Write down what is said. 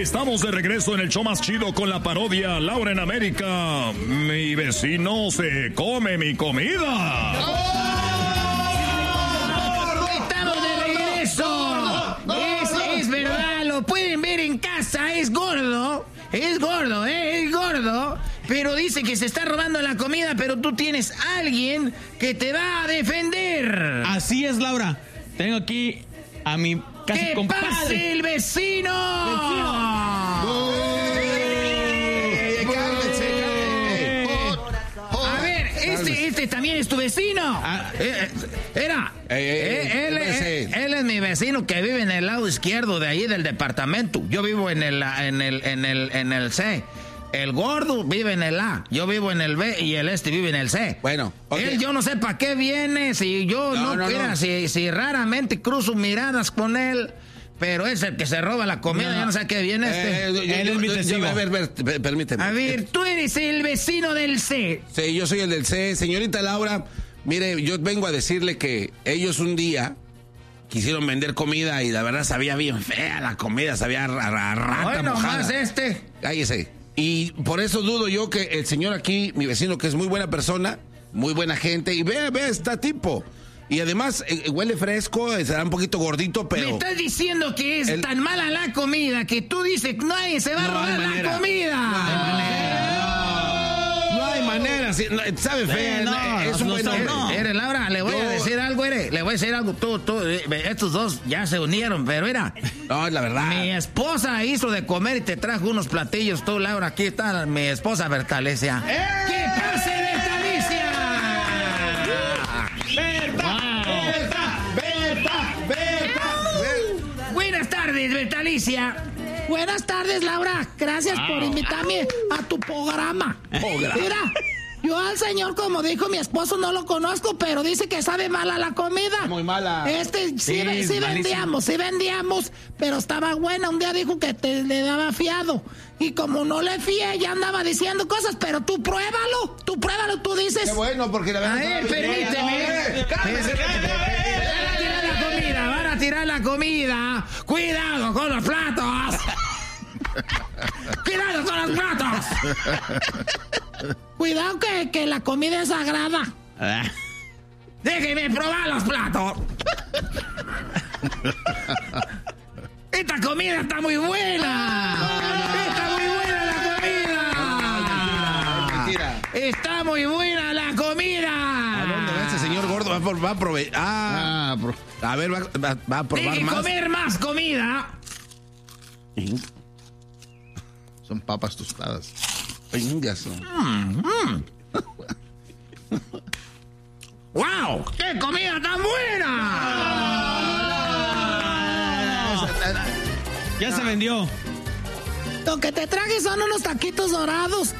Estamos de regreso en el show más chido con la parodia Laura en América. Mi vecino se come mi comida. ¡Estamos de regreso! Es verdad, lo pueden ver en casa, es gordo. Es gordo, es gordo. Pero dice que se está robando la comida, pero tú tienes a alguien que te va a defender. Así es, Laura. Tengo aquí a mi casi compadre. ¡Que pase el vecino! A ver, este también es tu vecino. Él es mi vecino que vive en el lado izquierdo de ahí del departamento. Yo vivo en el C. El gordo vive en el A, yo vivo en el B y el vive en el C. Bueno, okay. Él, yo no sé para qué viene, si yo si raramente cruzo miradas con él, pero es el que se roba la comida, yo no sé a qué viene Él es mi testigo. A ver, permíteme. A ver, tú eres el vecino del C. Sí, yo soy el del C. Señorita Laura, mire, yo vengo a decirle que ellos un día quisieron vender comida y la verdad sabía bien fea la comida, sabía a rata mojada. Más Cállese. Y por eso dudo yo que el señor aquí, mi vecino, que es muy buena persona, muy buena gente, y ve este tipo. Y además huele fresco, será un poquito gordito, pero... Me estás diciendo que es tan mala la comida que tú dices que nadie se va a robar la comida. No hay manera. Sabe fea. Es un buen hombre. Laura, le voy a decir algo, le voy a decir algo. Tú, estos dos ya se unieron, pero mira. No, la verdad. Mi esposa hizo de comer y te trajo unos platillos. Tú, Laura, aquí está mi esposa Bertalicia. ¡Que pase, Bertalicia! Buenas tardes, Bertalicia. Buenas tardes, Laura. Gracias por invitarme a tu programa. Mira, yo al señor, como dijo mi esposo, no lo conozco, pero dice que sabe mala la comida. Muy mala. Sí vendíamos, pero estaba buena. Un día dijo que le daba fiado. Y como no le fié, ya andaba diciendo cosas, pero tú pruébalo, tú dices. Qué bueno, porque la verdad... A ver, permíteme. Van a tirar la comida. Cuidado con los platos. Cuidado con los platos. Cuidado que la comida es sagrada. Déjeme probar los platos. Esta comida está muy buena. Está muy buena la comida. Mentira. Está muy buena la comida. ¿A dónde va ese señor gordo? Va a probar. A ver, va a probar Deje más. comer más comida. Son papas tostadas. ¡Wow! ¡Qué comida tan buena! Ya se vendió. Lo que te traje son unos taquitos dorados.